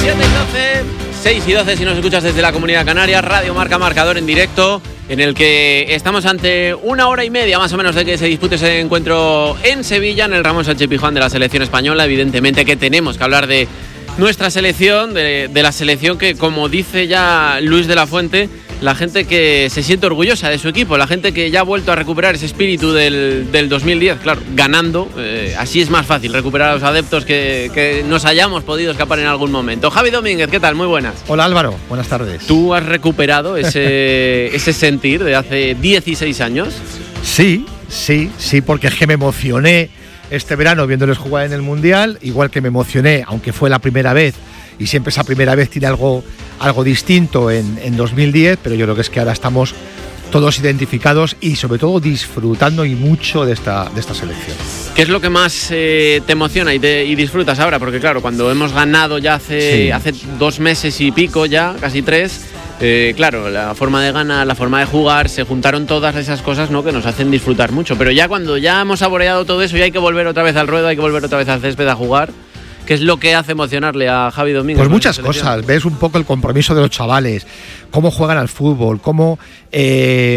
6 y 12 si nos escuchas desde la Comunidad Canaria, Radio Marca Marcador en directo, en el que estamos ante 1 hora y media más o menos de que se dispute ese encuentro en Sevilla, en el Ramón Sánchez Pizjuán de la selección española. Evidentemente que tenemos que hablar de nuestra selección, de la selección que, como dice ya Luis de la Fuente, la gente que se siente orgullosa de su equipo, la gente que ya ha vuelto a recuperar ese espíritu del 2010, claro, ganando, así es más fácil recuperar a los adeptos que nos hayamos podido escapar en algún momento. Javi Domínguez, ¿qué tal? Muy buenas. Hola Álvaro, buenas tardes. ¿Tú has recuperado ese sentir de hace 16 años? Sí, porque es que me emocioné este verano viéndoles jugar en el Mundial, igual que me emocioné, aunque fue la primera vez, y siempre esa primera vez tiene algo distinto en 2010, pero yo creo que es que ahora estamos todos identificados y sobre todo disfrutando y mucho de esta selección. ¿Qué es lo que más te emociona y disfrutas ahora? Porque claro, cuando hemos ganado ya hace 2 meses y pico ya, casi 3, claro, la forma de ganar, la forma de jugar, se juntaron todas esas cosas, ¿no?, que nos hacen disfrutar mucho. Pero ya cuando ya hemos saboreado todo eso, ya hay que volver otra vez al ruedo, hay que volver otra vez al césped a jugar. ¿Qué es lo que hace emocionarle a Javi Domínguez? Pues muchas cosas. Ves un poco el compromiso de los chavales, cómo juegan al fútbol, cómo hay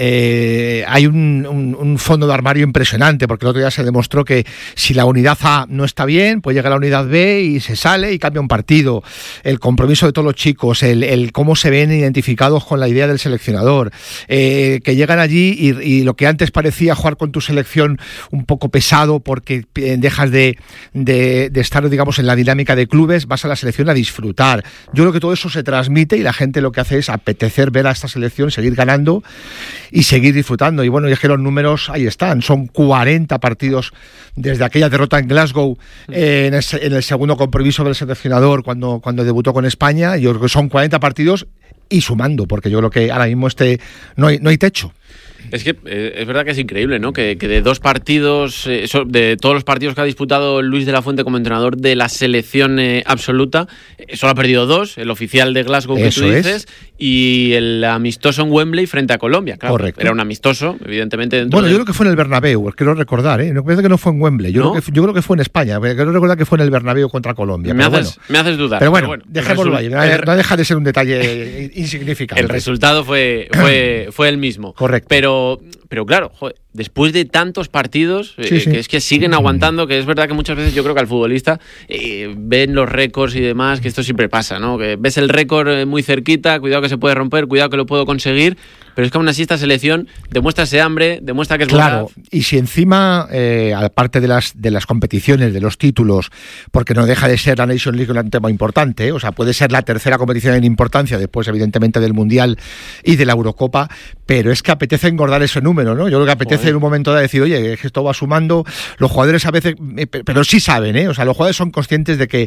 un fondo de armario impresionante, porque el otro día se demostró que si la unidad A no está bien, pues llega la unidad B y se sale y cambia un partido. El compromiso de todos los chicos, el cómo se ven identificados con la idea del seleccionador, que llegan allí y lo que antes parecía jugar con tu selección un poco pesado porque dejas de estar, digamos, en la dinámica de clubes, vas a la selección a disfrutar. Yo creo que todo eso se transmite y la gente lo que hace es apetecer ver a esta selección seguir ganando y seguir disfrutando. Y bueno, y es que los números ahí están, son 40 partidos desde aquella derrota en Glasgow en el segundo compromiso del seleccionador cuando debutó con España. Yo creo que son 40 partidos y sumando, porque yo creo que ahora mismo no hay techo. Es que es verdad que es increíble, ¿no? Que de 2 partidos, de todos los partidos que ha disputado Luis de la Fuente como entrenador de la selección absoluta, solo ha perdido 2, el oficial de Glasgow que tú dices, y el amistoso en Wembley frente a Colombia. Claro, correcto. Era un amistoso, evidentemente. Yo creo que fue en el Bernabéu, quiero recordar, ¿eh? No parece que no fue en Wembley, yo creo que fue en España, quiero recordar que fue en el Bernabéu contra Colombia. Me haces dudar. Pero bueno, dejémoslo ahí, no deja de ser un detalle insignificante. El resultado fue el mismo. Correcto. Pero claro, joder, después de tantos partidos, que es que siguen aguantando, que es verdad que muchas veces yo creo que al futbolista ven los récords y demás, que esto siempre pasa, ¿no? Que ves el récord muy cerquita, cuidado que se puede romper, cuidado que lo puedo conseguir, pero es que aún así esta selección demuestra ese hambre, demuestra que es buena. Claro, y si encima, aparte de las competiciones, de los títulos, porque no deja de ser la Nations League un tema importante, o sea, puede ser la tercera competición en importancia, después evidentemente del Mundial y de la Eurocopa, pero es que apetece engordar ese número, ¿no? Yo creo que apetece en un momento de decir, oye, es que esto va sumando, los jugadores a veces, pero sí saben, o sea, los jugadores son conscientes de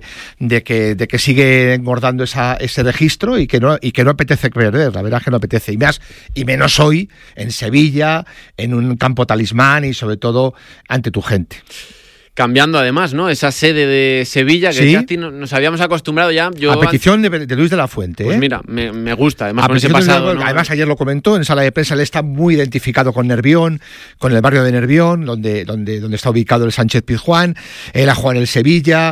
que sigue engordando ese registro y que no apetece perder, la verdad es que no apetece, y menos hoy, en Sevilla, en un campo talismán y sobre todo ante tu gente. Cambiando además, ¿no? Esa sede de Sevilla que casi nos habíamos acostumbrado ya. A petición de Luis de la Fuente. Pues mira, me gusta, además con ese pasado, ¿no? Además ayer lo comentó en sala de prensa, él está muy identificado con Nervión, con el barrio de Nervión, donde está ubicado el Sánchez Pizjuán. Él ha jugado en el Sevilla,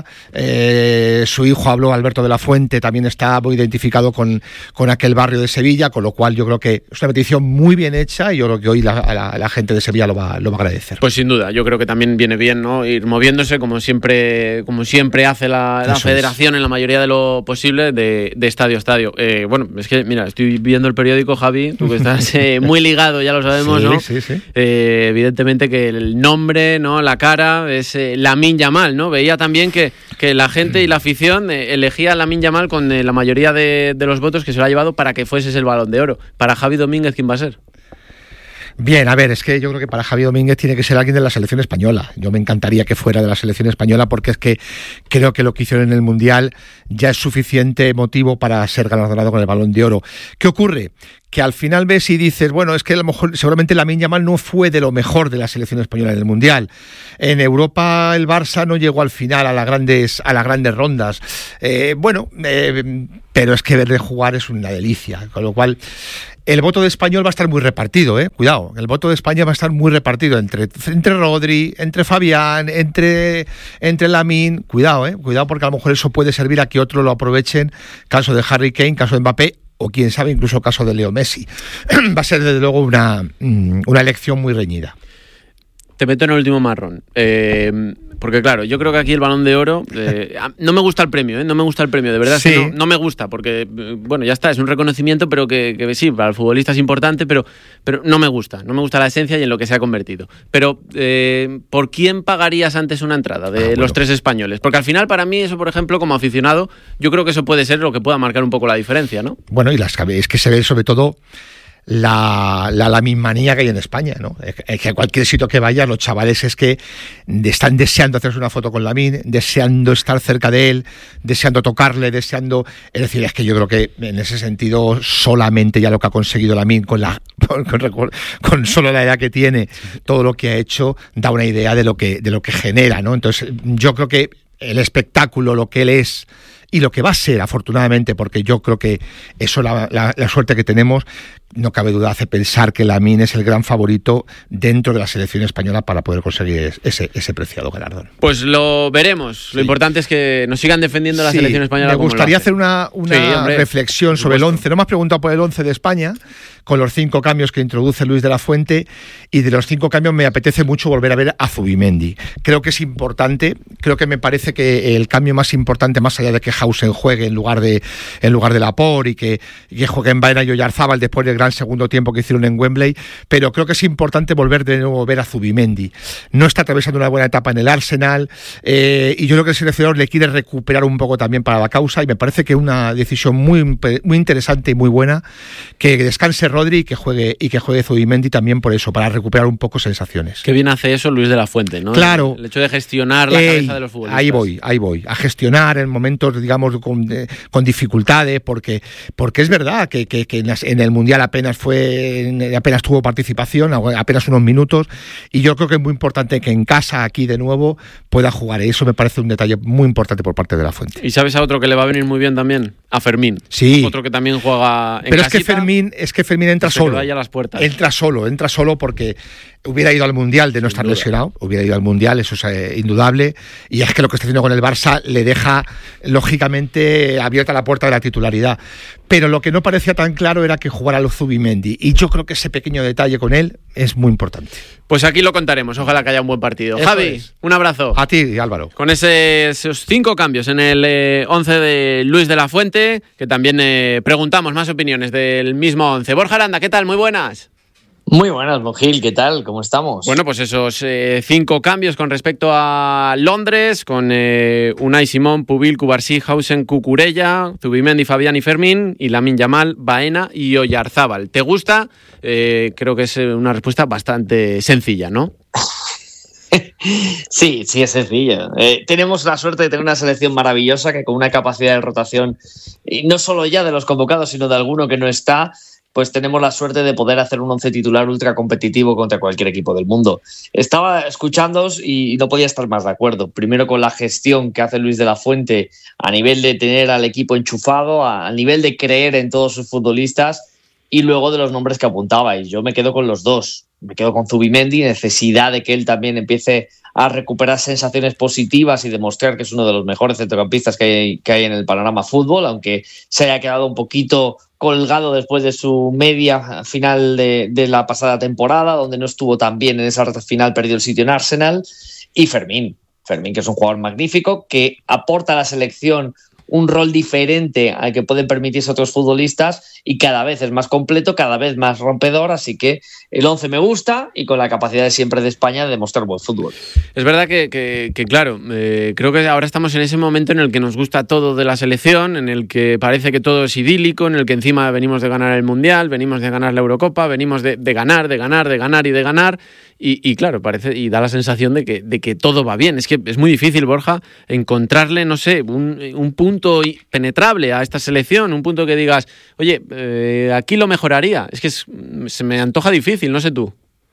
su hijo Alberto de la Fuente, también está muy identificado con aquel barrio de Sevilla, con lo cual yo creo que es una petición muy bien hecha y yo creo que hoy la gente de Sevilla lo va a agradecer. Pues sin duda, yo creo que también viene bien, ¿no?, ir moviéndose como siempre hace la federación en la mayoría de lo posible de estadio a estadio. Bueno, es que mira, estoy viendo el periódico, Javi, tú que estás muy ligado, ya lo sabemos, ¿no? Sí. Evidentemente que el nombre, ¿no?, la cara es Lamine Yamal, ¿no? Veía también que la gente y la afición elegía a Lamine Yamal con la mayoría de los votos que se lo ha llevado para que fuese el Balón de Oro. Para Javi Domínguez, ¿quién va a ser? Bien, a ver, es que yo creo que para Javi Domínguez tiene que ser alguien de la selección española. Yo me encantaría que fuera de la selección española porque es que creo que lo que hicieron en el Mundial ya es suficiente motivo para ser galardonado con el Balón de Oro. ¿Qué ocurre? Que al final ves y dices, bueno, es que a lo mejor seguramente Lamine Yamal no fue de lo mejor de la selección española en el Mundial. En Europa el Barça no llegó al final a las grandes rondas. Pero es que verle jugar es una delicia, con lo cual el voto de Español va a estar muy repartido, cuidado, el voto de España va a estar muy repartido entre Rodri, entre Fabián, entre Lamine, cuidado porque a lo mejor eso puede servir a que otros lo aprovechen, caso de Harry Kane, caso de Mbappé, o quién sabe, incluso caso de Leo Messi. Va a ser desde luego una elección muy reñida. Te meto en el último marrón. Porque claro, yo creo que aquí el Balón de Oro... no me gusta el premio, no me gusta el premio. De verdad, sí. No me gusta, porque, bueno, ya está, es un reconocimiento, pero que sí, para el futbolista es importante, pero no me gusta. No me gusta la esencia y en lo que se ha convertido. Pero, ¿por quién pagarías antes una entrada de los tres españoles? Porque al final, para mí, eso, por ejemplo, como aficionado, yo creo que eso puede ser lo que pueda marcar un poco la diferencia, ¿no? Bueno, y es que se ve sobre todo la laminmanía que hay en España, ¿no? Es que a cualquier sitio que vayas, los chavales es que están deseando hacerse una foto con Lamine, deseando estar cerca de él, deseando tocarle, deseando... Es decir, es que yo creo que en ese sentido solamente ya lo que ha conseguido Lamine con solo la edad que tiene, todo lo que ha hecho, da una idea de lo que genera, ¿no? Entonces, yo creo que el espectáculo, lo que él es y lo que va a ser, afortunadamente, porque yo creo que eso, la suerte que tenemos, no cabe duda, hace pensar que Lamine es el gran favorito dentro de la selección española para poder conseguir ese preciado galardón. Pues lo veremos. Sí. Lo importante es que nos sigan defendiendo la selección española. Me gustaría hacer una reflexión sobre el 11. No me has preguntado por el 11 de España, con los 5 cambios que introduce Luis de la Fuente, y de los 5 cambios me apetece mucho volver a ver a Zubimendi. Creo que es importante, creo que me parece que el cambio más importante, más allá de que Hausen juegue en lugar de Laporte y que juegue en Baena y Oyarzábal después del gran segundo tiempo que hicieron en Wembley, pero creo que es importante volver de nuevo a ver a Zubimendi. No está atravesando una buena etapa en el Arsenal, y yo creo que el seleccionador le quiere recuperar un poco también para la causa, y me parece que una decisión muy interesante y muy buena que descanse Rodri y que juegue Zubimendi también por eso, para recuperar un poco sensaciones. Qué bien hace eso Luis de la Fuente, ¿no? Claro. El hecho de gestionar la cabeza de los futbolistas. Ahí voy. A gestionar en momentos, digamos, con dificultades, porque es verdad que en el Mundial apenas tuvo participación, apenas unos minutos, y yo creo que es muy importante que en casa, aquí de nuevo, pueda jugar. Eso me parece un detalle muy importante por parte de la Fuente. ¿Y sabes a otro que le va a venir muy bien también? A Fermín. Sí. Otro que también juega en Pero casita. Es que Fermín entra solo. Vaya a las puertas. Entra solo porque hubiera ido al Mundial de no estar lesionado, hubiera ido al Mundial, eso es indudable, y es que lo que está haciendo con el Barça le deja lógicamente abierta la puerta de la titularidad, pero lo que no parecía tan claro era que jugara a Zubimendi, y yo creo que ese pequeño detalle con él es muy importante. Pues aquí lo contaremos, ojalá que haya un buen partido. Eso Javi, es. Un abrazo. A ti, Álvaro. Con esos 5 cambios en el 11 de Luis de la Fuente, que también preguntamos más opiniones del mismo 11. Borja Aranda, ¿qué tal? Muy buenas. Muy buenas, Mojil, ¿qué tal? ¿Cómo estamos? Bueno, pues esos 5 cambios con respecto a Londres, con Unai Simón, Pubil, Cubarsí, Hausen, Cucurella, Zubimendi, Fabián y Fermín, y Lamine Yamal, Baena y Oyarzábal. ¿Te gusta? Creo que es una respuesta bastante sencilla, ¿no? Sí, es sencilla. Tenemos la suerte de tener una selección maravillosa que con una capacidad de rotación, y no solo ya de los convocados, sino de alguno que no está, pues tenemos la suerte de poder hacer un 11 titular ultra competitivo contra cualquier equipo del mundo. Estaba escuchándoos y no podía estar más de acuerdo. Primero con la gestión que hace Luis de la Fuente a nivel de tener al equipo enchufado, a nivel de creer en todos sus futbolistas, y luego de los nombres que apuntabais. Yo me quedo con los dos. Me quedo con Zubimendi, necesidad de que él también empiece a recuperar sensaciones positivas y demostrar que es uno de los mejores centrocampistas que hay en el panorama fútbol, aunque se haya quedado un poquito colgado después de su media final de la pasada temporada, donde no estuvo tan bien en esa recta final, perdió el sitio en Arsenal. Y Fermín, que es un jugador magnífico, que aporta a la selección un rol diferente al que pueden permitirse otros futbolistas, y cada vez es más completo, cada vez más rompedor, así que el 11 me gusta, y con la capacidad de siempre de España de demostrar buen fútbol. Es verdad que claro, creo que ahora estamos en ese momento en el que nos gusta todo de la selección, en el que parece que todo es idílico, en el que encima venimos de ganar el Mundial, venimos de ganar la Eurocopa, venimos de ganar, y claro, parece, y da la sensación de que todo va bien. Es que es muy difícil, Borja, encontrarle, no sé, un punto penetrable a esta selección, un punto que digas, oye, aquí lo mejoraría. Es que se me antoja difícil, no sé tú.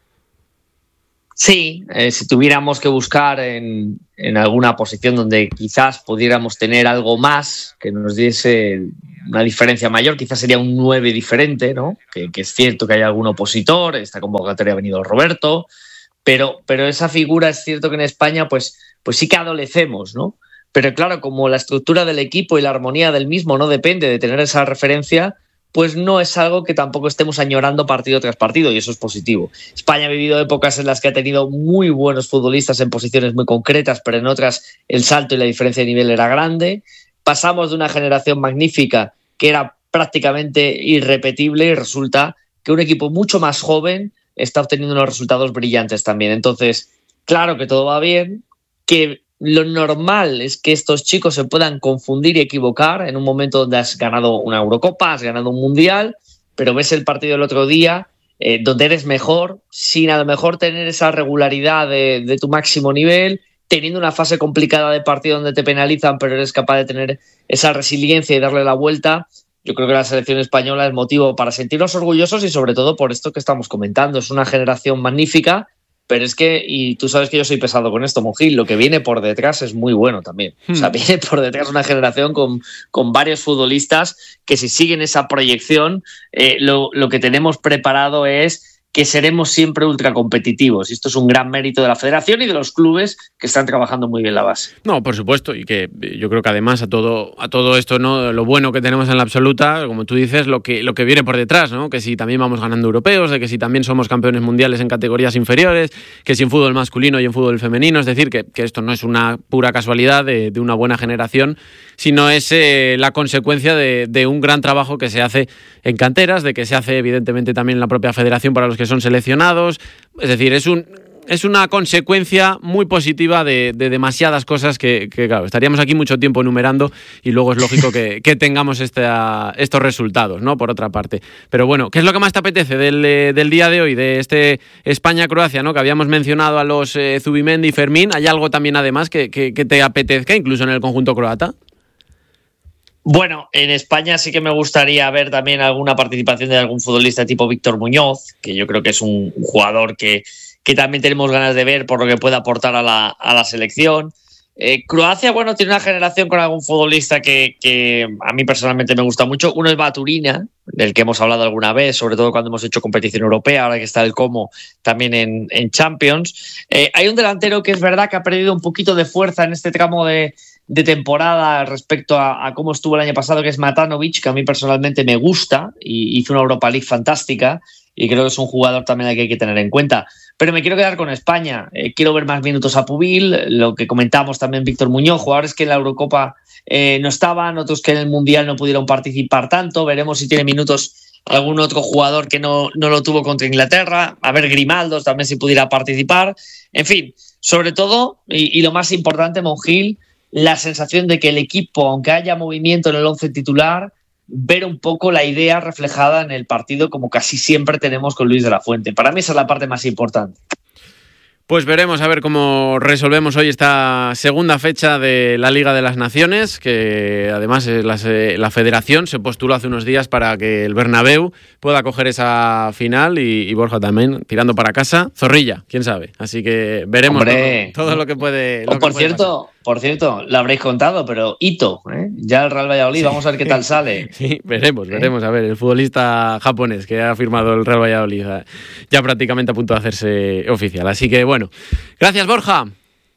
Sí, si tuviéramos que buscar en alguna posición donde quizás pudiéramos tener algo más que nos diese una diferencia mayor, quizás sería un 9 diferente, ¿no? Que es cierto que hay algún opositor, esta convocatoria ha venido Roberto, pero esa figura es cierto que en España pues sí que adolecemos, ¿no? Pero claro, como la estructura del equipo y la armonía del mismo no depende de tener esa referencia, pues no es algo que tampoco estemos añorando partido tras partido, y eso es positivo. España ha vivido épocas en las que ha tenido muy buenos futbolistas en posiciones muy concretas, pero en otras el salto y la diferencia de nivel era grande. Pasamos de una generación magnífica que era prácticamente irrepetible y resulta que un equipo mucho más joven está obteniendo unos resultados brillantes también. Entonces, claro que todo va bien, que lo normal es que estos chicos se puedan confundir y equivocar en un momento donde has ganado una Eurocopa, has ganado un Mundial, pero ves el partido del otro día donde eres mejor, sin a lo mejor tener esa regularidad de tu máximo nivel, teniendo una fase complicada de partido donde te penalizan, pero eres capaz de tener esa resiliencia y darle la vuelta. Yo creo que la selección española es motivo para sentirnos orgullosos y sobre todo por esto que estamos comentando. Es una generación magnífica, pero es que, y tú sabes que yo soy pesado con esto, Monjil, lo que viene por detrás es muy bueno también. O sea, viene por detrás una generación con varios futbolistas que si siguen esa proyección, lo que tenemos preparado es que seremos siempre ultra competitivos. Y esto es un gran mérito de la federación y de los clubes que están trabajando muy bien la base. No, por supuesto, y que yo creo que además a todo esto, ¿no? Lo bueno que tenemos en la absoluta, como tú dices, lo que viene por detrás, ¿no? Que si también vamos ganando europeos, de que si también somos campeones mundiales en categorías inferiores, que si en fútbol masculino y en fútbol femenino, es decir, que esto no es una pura casualidad de una buena generación, sino es la consecuencia de un gran trabajo que se hace en canteras, de que se hace evidentemente también en la propia federación para los que son seleccionados. Es decir, es una consecuencia muy positiva de demasiadas cosas que claro, estaríamos aquí mucho tiempo enumerando y luego es lógico que tengamos estos resultados, ¿no? Por otra parte. Pero bueno, ¿qué es lo que más te apetece del día de hoy, de este España-Croacia, ¿no? Que habíamos mencionado a los Zubimendi y Fermín. ¿Hay algo también además que te apetezca, incluso en el conjunto croata? Bueno, en España sí que me gustaría ver también alguna participación de algún futbolista tipo Víctor Muñoz, que yo creo que es un jugador que también tenemos ganas de ver por lo que puede aportar a la selección. Croacia, bueno, tiene una generación con algún futbolista que a mí personalmente me gusta mucho. Uno es Baturina, del que hemos hablado alguna vez, sobre todo cuando hemos hecho competición europea, ahora que está el Como también en Champions. Hay un delantero que es verdad que ha perdido un poquito de fuerza en este tramo de temporada respecto a cómo estuvo el año pasado, que es Matanovic, que a mí personalmente me gusta y hizo una Europa League fantástica y creo que es un jugador también al que hay que tener en cuenta. Pero me quiero quedar con España. Quiero ver más minutos a Pubil, lo que comentamos también Víctor Muñoz, jugadores que en la Eurocopa no estaban, otros que en el Mundial no pudieron participar tanto. Veremos si tiene minutos algún otro jugador que no lo tuvo contra Inglaterra. A ver, Grimaldos también si pudiera participar. En fin, sobre todo, y lo más importante, Monjil, la sensación de que el equipo, aunque haya movimiento en el 11 titular, ver un poco la idea reflejada en el partido como casi siempre tenemos con Luis de la Fuente. Para mí esa es la parte más importante. Pues veremos a ver cómo resolvemos hoy esta segunda fecha de la Liga de las Naciones, que además la federación se postuló hace unos días para que el Bernabéu pueda coger esa final y Borja también tirando para casa. Zorrilla, quién sabe. Así que veremos todo lo que puede. Por cierto, lo habréis contado, pero Ito, ya el Real Valladolid, sí. Vamos a ver qué tal sale. Sí, veremos. A ver, el futbolista japonés que ha firmado el Real Valladolid ya prácticamente a punto de hacerse oficial. Así que bueno, gracias Borja.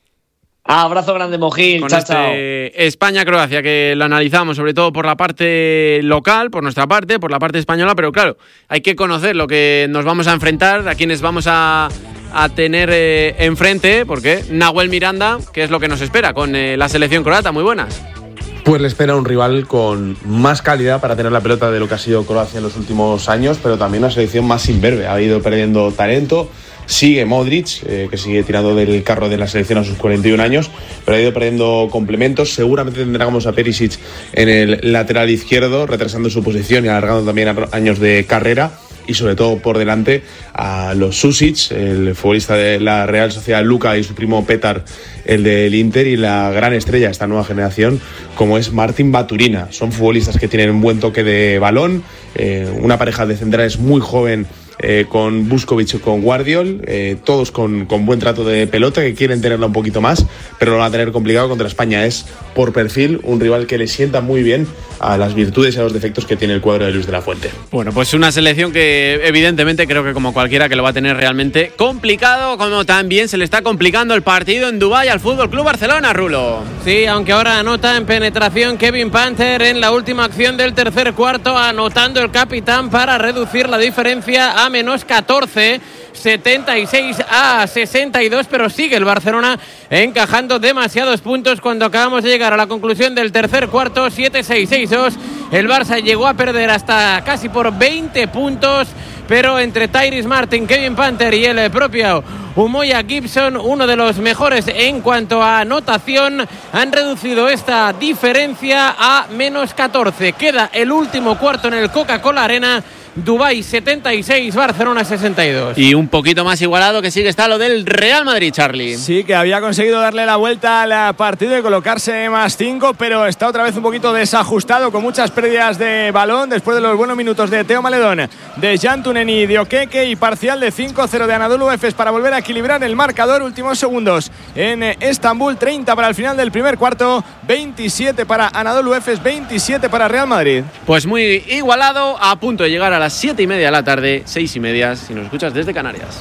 Abrazo grande, Mojín. Con chao. España-Croacia, que lo analizamos sobre todo por la parte local, por nuestra parte, por la parte española, pero claro, hay que conocer lo que nos vamos a enfrentar, a quienes vamos a tener enfrente, porque Nahuel Miranda, ¿qué es lo que nos espera con la selección croata? Muy buenas. Pues le espera un rival con más calidad para tener la pelota de lo que ha sido Croacia en los últimos años, pero también una selección más imberbe. Ha ido perdiendo talento. Sigue Modric, que sigue tirando del carro de la selección a sus 41 años, pero ha ido perdiendo complementos. Seguramente tendremos a Perisic en el lateral izquierdo, retrasando su posición y alargando también años de carrera. Y sobre todo por delante a los Susic, el futbolista de la Real Sociedad Luka y su primo Petar, el del Inter, y la gran estrella de esta nueva generación como es Martin Baturina. Son futbolistas que tienen un buen toque de balón, una pareja de centrales muy joven con Buskovich, con Guardiol, todos con buen trato de pelota, que quieren tenerla un poquito más, pero lo van a tener complicado contra España. Es por perfil un rival que le sienta muy bien a las virtudes y a los defectos que tiene el cuadro de Luis de la Fuente. Bueno, pues una selección que evidentemente creo que como cualquiera que lo va a tener realmente complicado, como también se le está complicando el partido en Dubái al Fútbol Club Barcelona, Rulo. Sí, aunque ahora anota en penetración Kevin Panther en la última acción del tercer cuarto, anotando el capitán para reducir la diferencia a menos 14. 76-62, pero sigue el Barcelona encajando demasiados puntos cuando acabamos de llegar a la conclusión del tercer cuarto. 7-6-6-2. El Barça llegó a perder hasta casi por 20 puntos, pero entre Tyrese Martin, Kevin Panther y el propio Umoja Gibson, uno de los mejores en cuanto a anotación, han reducido esta diferencia a menos 14. Queda el último cuarto en el Coca-Cola Arena. Dubái 76, Barcelona 62. Y un poquito más igualado que sigue está lo del Real Madrid, Charlie. Sí, que había conseguido darle la vuelta al partido y colocarse más 5, pero está otra vez un poquito desajustado, con muchas pérdidas de balón después de los buenos minutos de Teo Maledón, de Jan Tunen y de Okeke, y parcial de 5-0 de Anadolu Efes para volver a equilibrar el marcador. Últimos segundos en Estambul, 30 para el final del primer cuarto, 27 para Anadolu Efes, 27 para Real Madrid. Pues muy igualado, a punto de llegar a las 7:30 de la tarde, 6:30 si nos escuchas desde Canarias.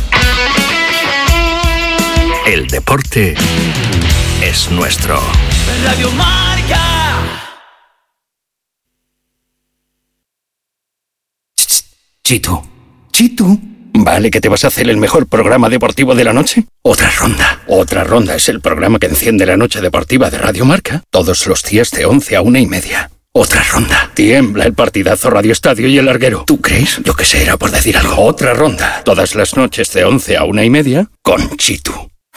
El deporte es nuestro. Radio Marca. Chitu, ¿vale que te vas a hacer el mejor programa deportivo de la noche? Otra ronda. Otra ronda es el programa que enciende la noche deportiva de Radio Marca todos los días de 11 a 1:30. Otra ronda. Tiembla el partidazo Radio Estadio y el Larguero. ¿Tú crees? Yo que sé, era por decir algo. Otra ronda. Todas las noches de 11 a 1:30 con Chitu.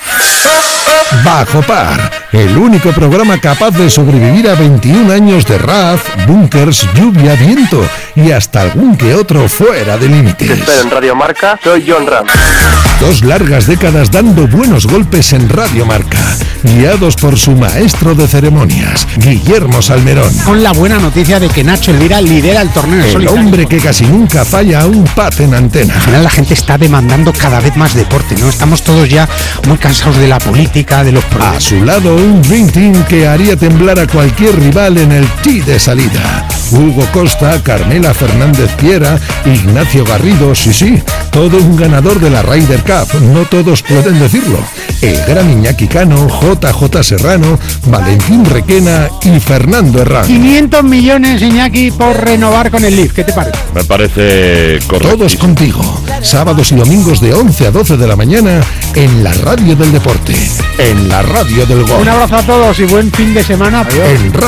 Bajo Par, el único programa capaz de sobrevivir a 21 años de RAF, búnkers, lluvia, viento y hasta algún que otro fuera de límites. Te espero en Radio Marca, soy John Ram. 2 largas décadas dando buenos golpes en Radio Marca, guiados por su maestro de ceremonias, Guillermo Salmerón. Con la buena noticia de que Nacho Elvira lidera el torneo. El hombre que casi nunca falla a un pat en antena. Al final la gente está demandando cada vez más deporte, ¿no? Estamos todos ya muy cansados de la política, de los problemas. A su lado, un Dream Team que haría temblar a cualquier rival en el tee de salida. Hugo Costa, Carmela Fernández Piera, Ignacio Garrido, sí, todo un ganador de la Ryder Cup, no todos pueden decirlo. El gran Iñaki Cano, JJ Serrano, Valentín Requena y Fernando Herrán. 500 millones, Iñaki, por renovar con el Leaf, ¿qué te parece? Me parece correcto. Todos contigo, sábados y domingos de 11 a 12 de la mañana en la radio del deporte, en la radio del gol. Un abrazo a todos y buen fin de semana. En